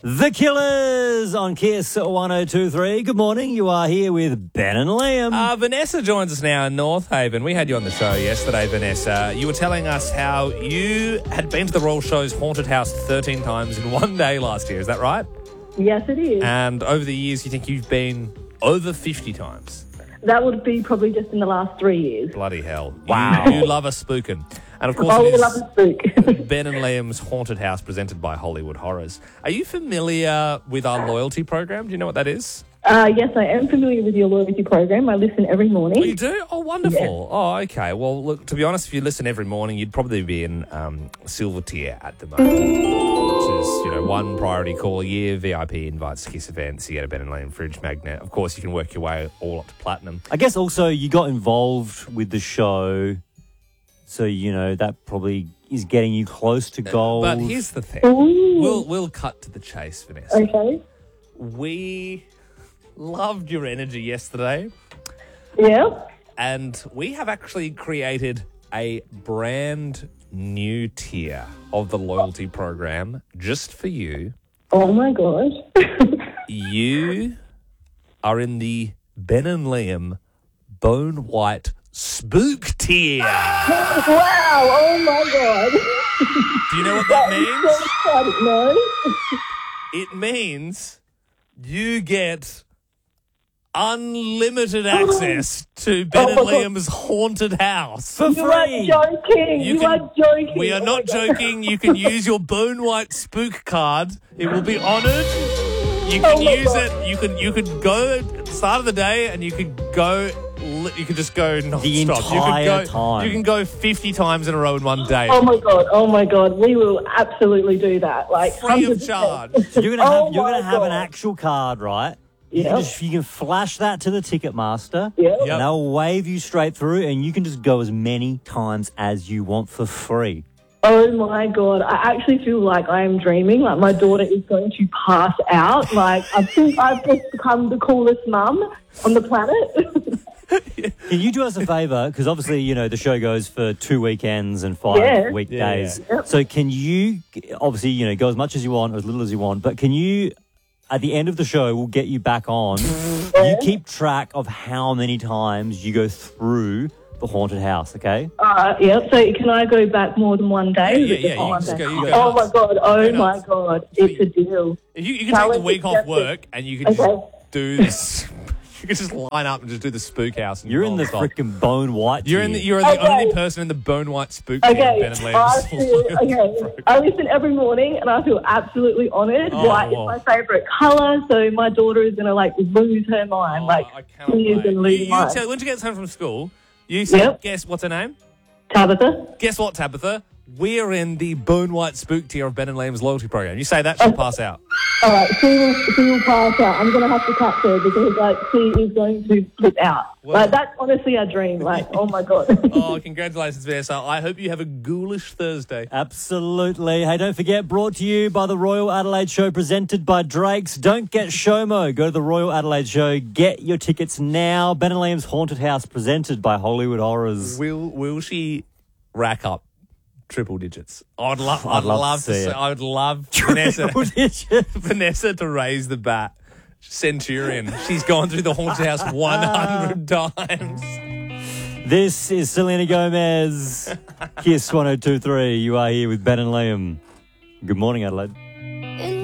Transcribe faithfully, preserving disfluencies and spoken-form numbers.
The Killers on Kiss one oh two three. Good morning. You are here with Ben and Liam. Uh, Vanessa joins us now in North Haven. We had you on the show yesterday, Vanessa. You were telling us how you had been to the Royal Show's haunted house thirteen times in one day last year. Is that right? Yes, it is. And over the years, you think you've been over fifty times? That would be probably just in the last three years. Bloody hell. Wow. You, you love a spookin'. And of course, Oh, it we is love a spook. Ben and Liam's Haunted House presented by Hollywood Horrors. Are you familiar with our loyalty program? Do you know what that is? uh, yes, I am familiar with your loyalty program. I listen every morning. Oh, you do? Oh, wonderful. Oh, okay. Well, look, to be honest, if you listen every morning, you'd probably be in um, silver tier at the moment, which is, you know, one priority call a year, V I P invites, Kiss events, you get a Ben and Liam fridge magnet. Of course, you can work your way all up to platinum. I guess also you got involved with the show, so, you know, that probably is getting you close to gold. But here's the thing. Ooh. We'll, we'll cut to the chase, Vanessa. Okay. We loved your energy yesterday. Yeah. And we have actually created a brand new tier of the loyalty program just for you. Oh, my gosh. You are in the Ben and Liam Bone White Spook tier. Wow. Oh, my God. Do you know what that So means? exciting. No. It means you get unlimited access to Ben and Oh my God. Liam's haunted house. For You are free. joking. You You, can- are joking. We are Oh, not my God. joking. You can use your Bone White Spook card. It will be honoured. You can Oh my use God. it. You could you could go at the start of the day, and you could go. li- You could just go non-stop. you entire could go, time. You can go fifty times in a row in one day, Oh, my God. Oh, my God. We will absolutely do that. Like, free one hundred of percent. charge. So you're gonna have Oh you're my gonna have an God. actual card, right? You Yeah. can just you can flash that to the Ticketmaster. Yeah. Yep. And they'll wave you straight through, and you can just go as many times as you want for free. Oh my God, I actually feel like I am dreaming, like my daughter is going to pass out. Like, I think I've just become the coolest mum on the planet. Can you do us a favour? Because obviously, you know, the show goes for two weekends and five Yeah. weekdays. Yeah, Yep. So can you, obviously, you know, go as much as you want, or as little as you want, but can you, at the end of the show, we'll get you back on. You keep track of how many times you go through the haunted house, okay? uh, yeah, so can I go back more than one day? Yeah, yeah, Is it just yeah, you one just day? go- you go oh nuts. my God, oh Go my nuts. God, it's a deal. You, you can take the Challenge week off accepted. work, and you can Okay. just do this. You can just line up and just do the spook house. And You're in the non-stop. freaking bone white You're in the, tier. you're the Okay. only person in the Bone White Spook tier, Okay, Ben and I Liam's feel, loyalty okay, program. I listen every morning and I feel absolutely honoured. Oh, White wow. is my favourite colour, so my daughter is going to, like, lose her mind. Oh, like, I cannot she is wait. going to lose You, her you mind. tell, when she gets home from school, you say, Yep. guess what's her name? Tabitha? Guess what, Tabitha? We're in the Bone White Spook tier of Ben and Liam's loyalty program. You say that, she'll pass out. All right, she will, she will pass out. I'm going to have to catch her because, like, she is going to flip out. Well- like, that's honestly a dream. Like, oh, my God. Oh, congratulations, Vanessa. I hope you have a ghoulish Thursday. Absolutely. Hey, don't forget, brought to you by the Royal Adelaide Show, presented by Drake's. Don't get SHOMO. Go to the Royal Adelaide Show. Get your tickets now. Ben and Liam's Haunted House, presented by Hollywood Horrors. Will Will she rack up triple digits? I'd love. I'd, I'd love love, to to. see see, it. I would love Vanessa. Triple digits. Vanessa to raise the bat. Centurion. She's gone through the haunted house one hundred times. This is Selena Gomez. Kiss one oh two three. You are here with Ben and Liam. Good morning, Adelaide.